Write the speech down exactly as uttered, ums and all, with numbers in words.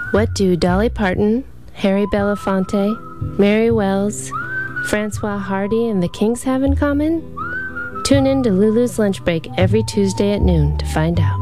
What do Dolly Parton, Harry Belafonte, Mary Wells, Francois Hardy, and the Kings have in common? Tune in to Lulu's Lunch Break every Tuesday at noon to find out.